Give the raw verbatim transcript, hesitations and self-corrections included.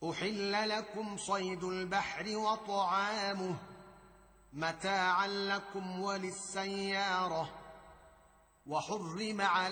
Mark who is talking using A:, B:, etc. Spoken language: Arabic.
A: أحل لكم صيد البحر وطعامه متاعا لكم وللسيارة وحرم عليكم